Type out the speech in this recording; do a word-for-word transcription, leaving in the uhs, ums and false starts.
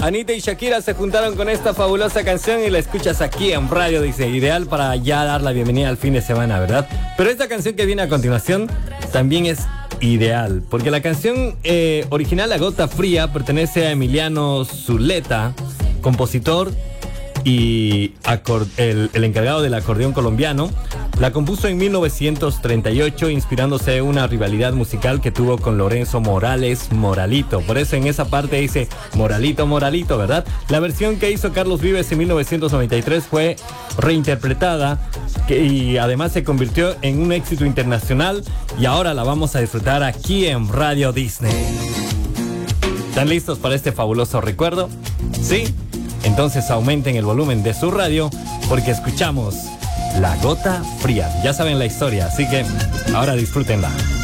Anita y Shakira se juntaron con esta fabulosa canción y la escuchas aquí en radio, dice, ideal para ya dar la bienvenida al fin de semana, ¿verdad? Pero esta canción que viene a continuación también es ideal, porque la canción eh, original, La Gota Fría, pertenece a Emiliano Zuleta, compositor y el, el encargado del acordeón colombiano. La compuso en mil novecientos treinta y ocho, inspirándose en una rivalidad musical que tuvo con Lorenzo Morales Moralito. Por eso en esa parte dice Moralito, Moralito, ¿verdad? La versión que hizo Carlos Vives en mil novecientos noventa y tres fue reinterpretada que, y además se convirtió en un éxito internacional, y ahora la vamos a disfrutar aquí en Radio Disney. ¿Están listos para este fabuloso recuerdo? ¿Sí? Entonces aumenten el volumen de su radio porque escuchamos La Gota Fría. Ya saben la historia, así que ahora disfrútenla.